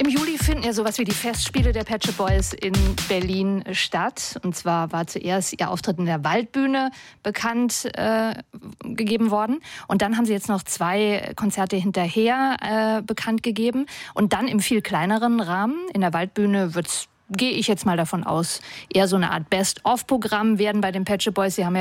Im Juli finden ja sowas wie die Festspiele der Pet Shop Boys in Berlin statt. Und zwar war zuerst ihr Auftritt in der Waldbühne bekannt gegeben worden. Und dann haben sie jetzt noch 2 Konzerte hinterher bekannt gegeben. Und dann im viel kleineren Rahmen. In der Waldbühne gehe ich jetzt mal davon aus, eher so eine Art Best-of-Programm werden bei den Pet Shop Boys. Sie haben ja